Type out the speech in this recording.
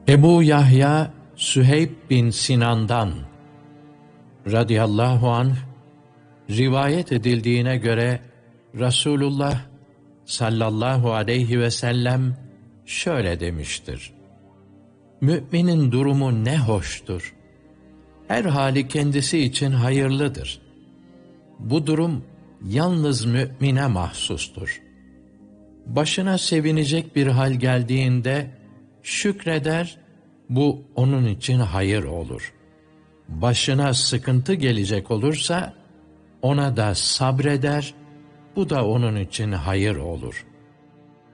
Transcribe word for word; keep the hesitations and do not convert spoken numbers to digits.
Ebu Yahya Süheyb bin Sinan'dan radıyallahu anh rivayet edildiğine göre Resulullah sallallahu aleyhi ve sellem şöyle demiştir: Müminin durumu ne hoştur. Her hali kendisi için hayırlıdır. Bu durum yalnız mümine mahsustur. Başına sevinecek bir hal geldiğinde şükreder, bu onun için hayır olur. Başına sıkıntı gelecek olursa ona da sabreder, bu da onun için hayır olur.